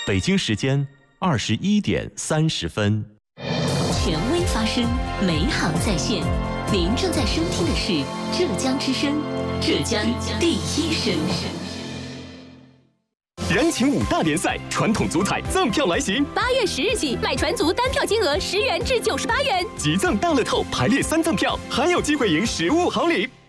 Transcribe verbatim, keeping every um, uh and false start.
北京时间二十一点三十分。 权威发声，美好在线。您正在收听的是浙江之声，浙江第一声。 人情五大联赛，传统足彩赠票来袭。 八月十日起，买船足单票金额十元至九十八元， 即赠大乐透排列三赠票，还有机会赢实物好礼。